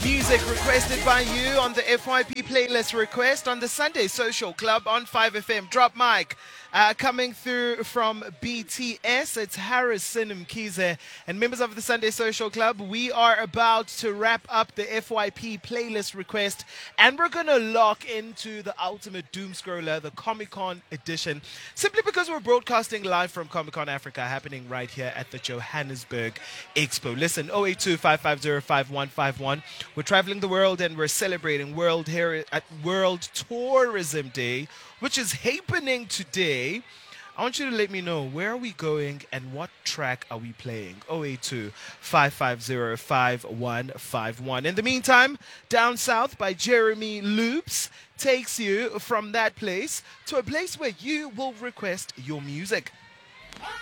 Music requested by you on the FYP playlist request on the Sunday Social Club on 5FM. Drop mic. Coming through from BTS, it's Harrison Mkhize. And members of the Sunday Social Club, we are about to wrap up the FYP playlist request. And we're going to lock into the ultimate doom scroller, the Comic Con edition. Simply because we're broadcasting live from Comic Con Africa, happening right here at the Johannesburg Expo. Listen, 082-550-5151. We're traveling the world and we're celebrating World Tourism Day, which is happening today. I want you to let me know, where are we going and what track are we playing? 082-550-5151. In the meantime, Down South by Jeremy Loops takes you from that place to a place where you will request your music.